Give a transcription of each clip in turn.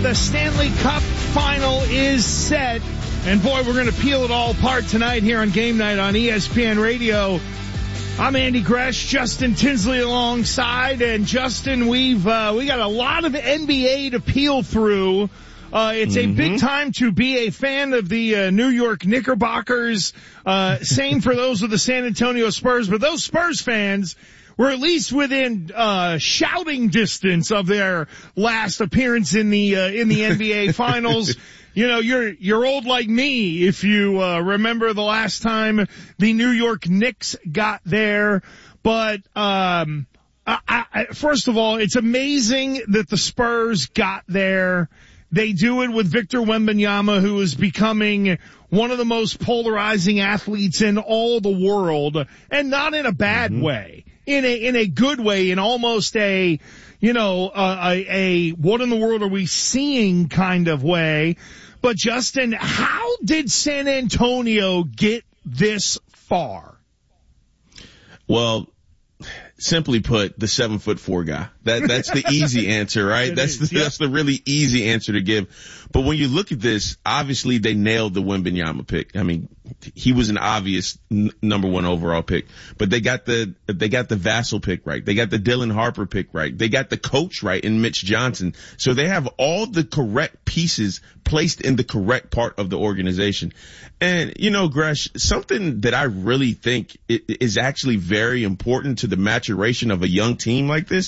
The Stanley Cup final is set. And boy, we're going to peel it all apart tonight here on Game Night on ESPN Radio. I'm Andy Gresh, Justin Tinsley alongside. And Justin, we got a lot of NBA to peel through. It's a big time to be a fan of the New York Knickerbockers. Same for those of the San Antonio Spurs. But those Spurs fans were at least within shouting distance of their last appearance in the NBA Finals. You know, you're old like me if you remember the last time the New York Knicks got there. But first of all, it's amazing that the Spurs got there. They do it with Victor Wembanyama, who is becoming one of the most polarizing athletes in all the world, and not in a bad way, in a good way, in almost a what in the world are we seeing kind of way. But Justin, how did San Antonio get this far? Well, simply put, the 7'4" guy. That's the easy answer, right? That's the really easy answer to give. But when you look at this, obviously they nailed the Wembanyama pick. I mean, he was an obvious number one overall pick, but they got the Vassell pick right. They got the Dylan Harper pick right. They got the coach right in Mitch Johnson. So they have all the correct pieces placed in the correct part of the organization. And, you know, Gresh, something that I really think is actually very important to the maturation of a young team like this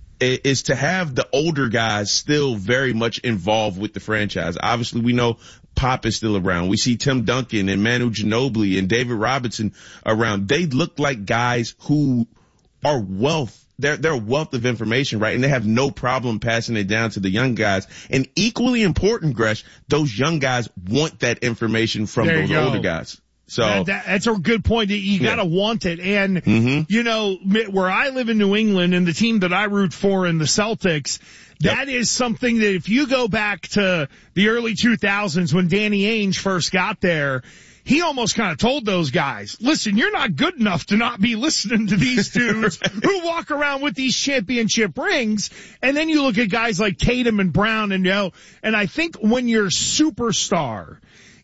is to have the older guys still very much involved with the franchise. Obviously, we know Pop is still around. We see Tim Duncan and Manu Ginobili and David Robinson around. They look like guys who are wealth. They're a wealth of information, right? And they have no problem passing it down to the young guys. And equally important, Gresh, those young guys want that information from those older guys. So that's a good point. You gotta want it. And, you know, where I live in New England and the team that I root for in the Celtics, that is something that if you go back to the early 2000s when Danny Ainge first got there, he almost kind of told those guys, listen, you're not good enough to not be listening to these dudes who walk around with these championship rings. And then you look at guys like Tatum and Brown and I think when your superstar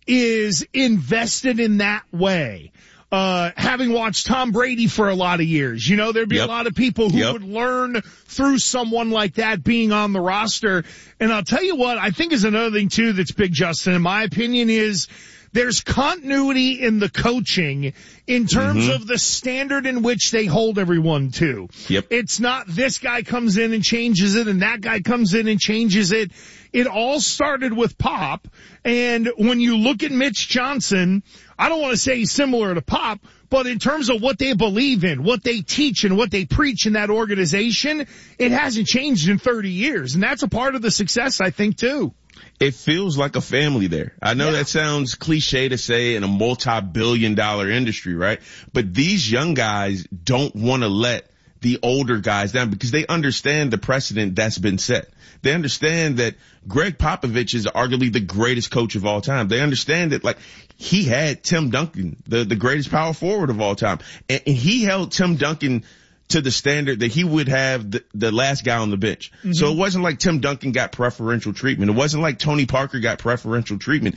is invested in that way, having watched Tom Brady for a lot of years, you know, there'd be a lot of people who would learn through someone like that being on the roster. And I'll tell you what, I think is another thing too that's big, Justin, in my opinion, is there's continuity in the coaching in terms of the standard in which they hold everyone to. It's not this guy comes in and changes it and that guy comes in and changes it. It all started with Pop. And when you look at Mitch Johnson, I don't want to say he's similar to Pop, but in terms of what they believe in, what they teach and what they preach in that organization, it hasn't changed in 30 years. And that's a part of the success, I think, too. It feels like a family there. I know that sounds cliche to say in a multi-billion-dollar industry, right? But these young guys don't want to let the older guys down because they understand the precedent that's been set. They understand that Greg Popovich is arguably the greatest coach of all time. They understand that, like, he had Tim Duncan, the greatest power forward of all time. And he held Tim Duncan to the standard that he would have the last guy on the bench. So it wasn't like Tim Duncan got preferential treatment. It wasn't like Tony Parker got preferential treatment.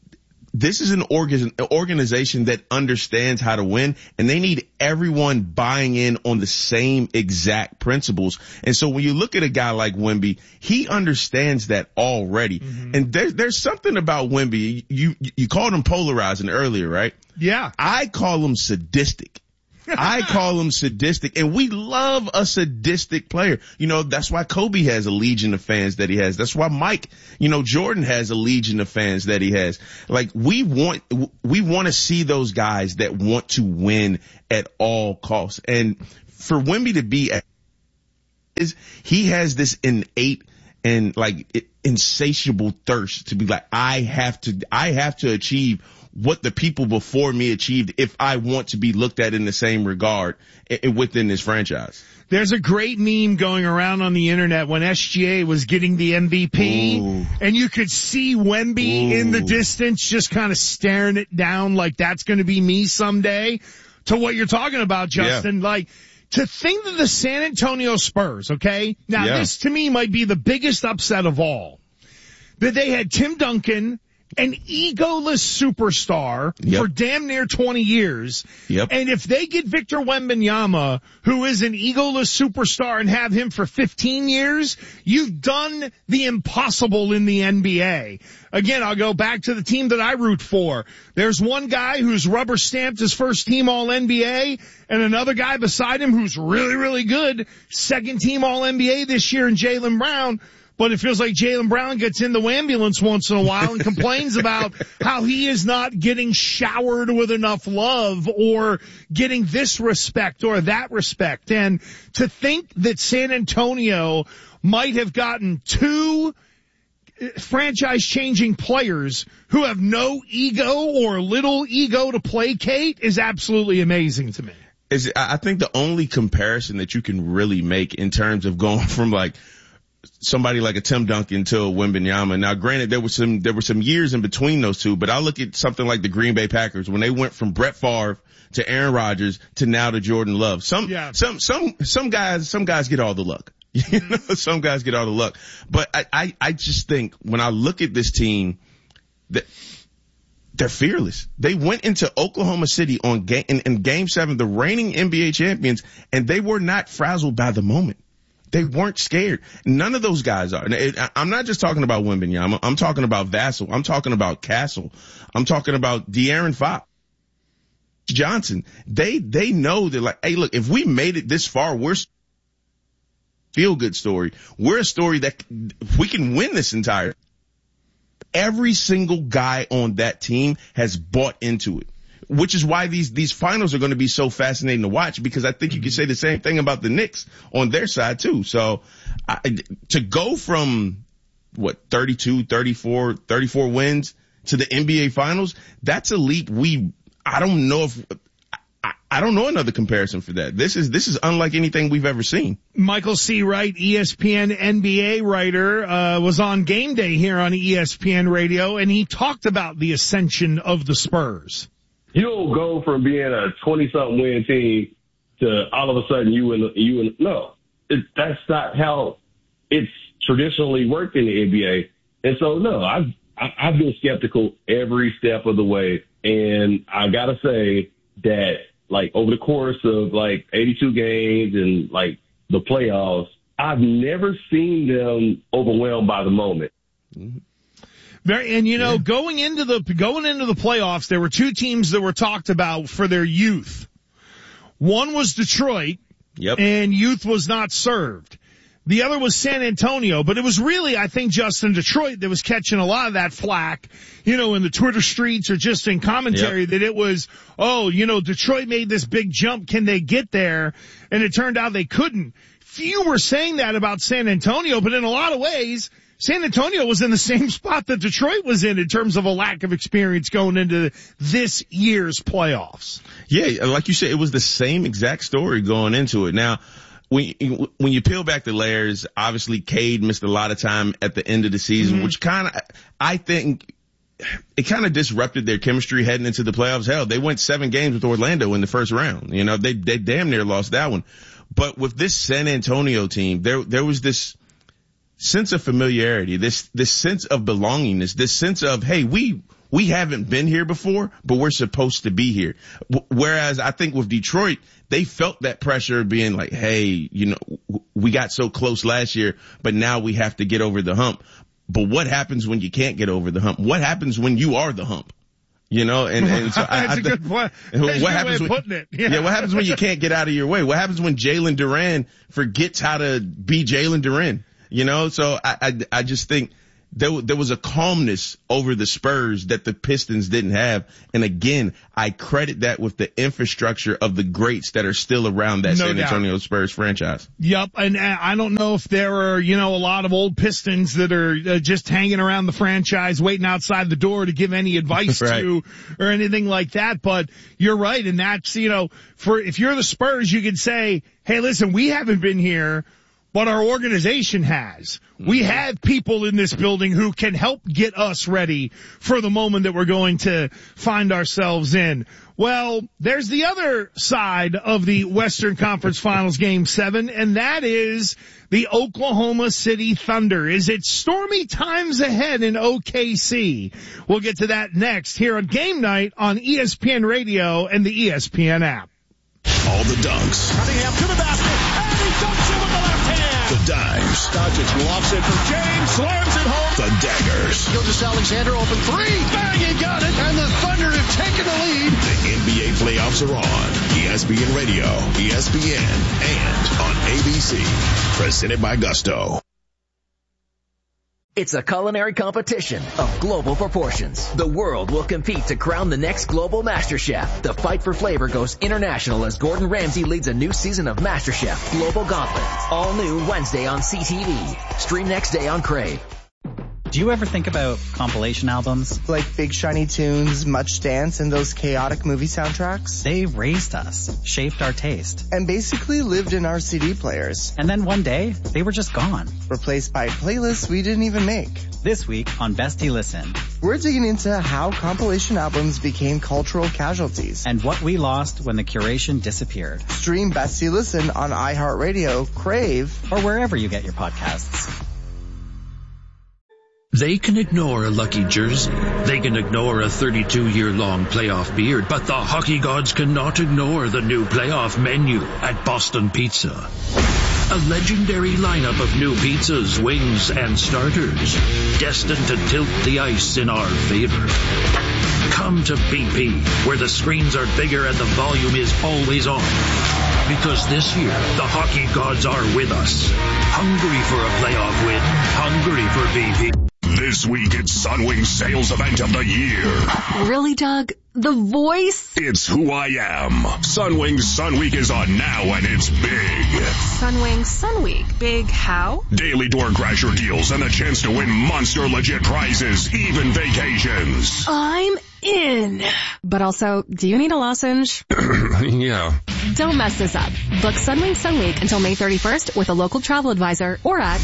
This is an organization that understands how to win, and they need everyone buying in on the same exact principles. And so when you look at a guy like Wemby, he understands that already. And there's something about Wemby. You called him polarizing earlier, right? Yeah. I call him sadistic. I call him sadistic, and we love a sadistic player. You know, that's why Kobe has a legion of fans that he has. That's why Mike, Jordan has a legion of fans that he has. Like, we want to see those guys that want to win at all costs. And for Wemby to be he has this innate and insatiable thirst to be like, I have to achieve what the people before me achieved if I want to be looked at in the same regard within this franchise. There's a great meme going around on the internet when SGA was getting the MVP, and you could see Wemby in the distance just kind of staring it down like that's going to be me someday. To what you're talking about, Justin, like, to think that the San Antonio Spurs, okay? Now, this to me might be the biggest upset of all. that they had Tim Duncan, an egoless superstar for damn near 20 years. And if they get Victor Wembanyama, who is an egoless superstar, and have him for 15 years, you've done the impossible in the NBA. Again, I'll go back to the team that I root for. There's one guy who's rubber stamped his first team All-NBA, and another guy beside him who's really, really good, second team All-NBA this year in Jaylen Brown. But it feels like Jaylen Brown gets in the ambulance once in a while and complains about how he is not getting showered with enough love or getting this respect or that respect. And to think that San Antonio might have gotten two franchise-changing players who have no ego or little ego to placate is absolutely amazing to me. I think the only comparison that you can really make in terms of going from like somebody like a Tim Duncan to a Wembanyama. Now, granted, there were some years in between those two, but I look at something like the Green Bay Packers when they went from Brett Favre to Aaron Rodgers to now to Jordan Love. Some guys get all the luck. You know, some guys get all the luck. But I just think when I look at this team, that they're fearless. They went into Oklahoma City in Game 7, the reigning NBA champions, and they were not frazzled by the moment. They weren't scared. None of those guys are. I'm not just talking about Wembanyama. I'm talking about Vassell. I'm talking about Castle. I'm talking about De'Aaron Fox, Johnson. They know that, like, hey, look, if we made it this far, we're feel good story. We're a story that we can win this entire. Every single guy on that team has bought into it, which is why these finals are going to be so fascinating to watch, because I think you can say the same thing about the Knicks on their side too. So to go from 34 wins to the NBA finals, that's a leap. I don't know another comparison for that. This is unlike anything we've ever seen. Michael C. Wright, ESPN NBA writer, was on Game Day here on ESPN Radio, and he talked about the ascension of the Spurs. You don't go from being a 20-something win team to all of a sudden that's not how it's traditionally worked in the NBA. And so, no, I've been skeptical every step of the way. And I gotta say that, like, over the course of like 82 games and like the playoffs, I've never seen them overwhelmed by the moment. Mm-hmm. Going into the playoffs, there were two teams that were talked about for their youth. One was Detroit, and youth was not served. The other was San Antonio, but it was really, I think, Justin, Detroit that was catching a lot of that flack, in the Twitter streets or just in commentary, that it was, Detroit made this big jump. Can they get there? And it turned out they couldn't. Few were saying that about San Antonio, but in a lot of ways, San Antonio was in the same spot that Detroit was in terms of a lack of experience going into this year's playoffs. Yeah, like you said, it was the same exact story going into it. Now, when you peel back the layers, obviously Cade missed a lot of time at the end of the season, which I think it kind of disrupted their chemistry heading into the playoffs. Hell, they went 7 games with Orlando in the first round. They damn near lost that one. But with this San Antonio team, there was this sense of familiarity, this sense of belongingness, this sense of, hey, we haven't been here before, but we're supposed to be here. Whereas I think with Detroit, they felt that pressure being like, hey, we got so close last year, but now we have to get over the hump. But what happens when you can't get over the hump? What happens when you are the hump? And so that's a good point. What happens when putting it? What happens when you can't get out of your way? What happens when Jalen Duren forgets how to be Jalen Duren? So I just think there was a calmness over the Spurs that the Pistons didn't have. And again, I credit that with the infrastructure of the greats that are still around that San Antonio Spurs franchise. Yep. And I don't know if there are, a lot of old Pistons that are just hanging around the franchise, waiting outside the door to give any advice to or anything like that. But you're right. And that's, if you're the Spurs, you could say, hey, listen, we haven't been here. but our organization has. We have people in this building who can help get us ready for the moment that we're going to find ourselves in. Well, there's the other side of the Western Conference Finals Game 7, and that is the Oklahoma City Thunder. Is it stormy times ahead in OKC? We'll get to that next here on Game Night on ESPN Radio and the ESPN app. All the dunks. Cunningham to the basket, and he dunks it with the left hand. The dimes. Doncic lofts it for James, slams it home. The daggers. Gilgeous-Alexander open three. Bang, he got it. And the Thunder have taken the lead. The NBA playoffs are on. ESPN Radio, ESPN, and on ABC. Presented by Gusto. It's a culinary competition of global proportions. The world will compete to crown the next global master chef. The fight for flavor goes international as Gordon Ramsay leads a new season of MasterChef Global Gauntlet. All new Wednesday on CTV. Stream next day on Crave. Do you ever think about compilation albums? Like Big Shiny Tunes, Much Dance, and those chaotic movie soundtracks? They raised us, shaped our taste, and basically lived in our CD players. And then one day, they were just gone. Replaced by playlists we didn't even make. This week on Bestie Listen, we're digging into how compilation albums became cultural casualties. And what we lost when the curation disappeared. Stream Bestie Listen on iHeartRadio, Crave, or wherever you get your podcasts. They can ignore a lucky jersey. They can ignore a 32-year-long playoff beard, but the hockey gods cannot ignore the new playoff menu at Boston Pizza. A legendary lineup of new pizzas, wings, and starters, destined to tilt the ice in our favor. Come to BP, where the screens are bigger and the volume is always on. Because this year, the hockey gods are with us. Hungry for a playoff win. Hungry for BP. This week, it's Sunwing's sales event of the year. Really, Doug? The voice? It's who I am. Sunwing's Sun Week is on now, and it's big. Sunwing Sun Week. Big how? Daily door crasher deals and the chance to win monster legit prizes, even vacations. I'm in. But also, do you need a lozenge? Yeah. Don't mess this up. Book Sunwing Sun Week until May 31st with a local travel advisor or at...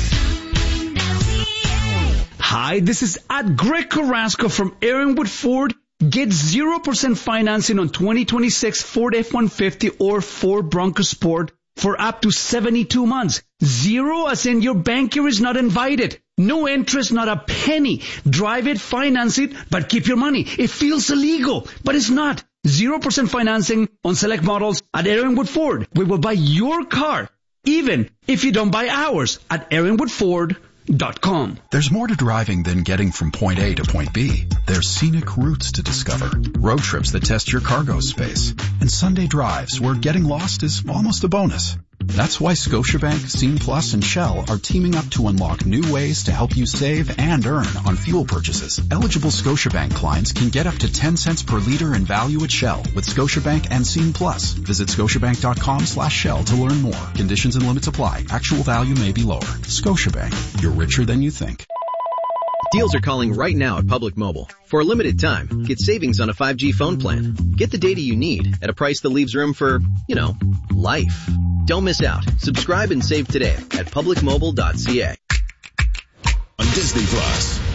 Hi, this is at Greg Carrasco from Aaronwood Ford. Get 0% financing on 2026 Ford F-150 or Ford Bronco Sport for up to 72 months. Zero as in your banker is not invited. No interest, not a penny. Drive it, finance it, but keep your money. It feels illegal, but it's not. 0% financing on select models at Aaronwood Ford. We will buy your car, even if you don't buy ours at AaronwoodFord.com. There's more to driving than getting from point A to point B. There's scenic routes to discover, road trips that test your cargo space, and Sunday drives where getting lost is almost a bonus. That's why Scotiabank, Scene Plus, and Shell are teaming up to unlock new ways to help you save and earn on fuel purchases. Eligible Scotiabank clients can get up to 10 cents per liter in value at Shell with Scotiabank and Scene Plus. Visit scotiabank.com/Shell to learn more. Conditions and limits apply. Actual value may be lower. Scotiabank. You're richer than you think. Deals are calling right now at Public Mobile. For a limited time, get savings on a 5G phone plan. Get the data you need at a price that leaves room for, life. Don't miss out. Subscribe and save today at publicmobile.ca. On Disney Plus,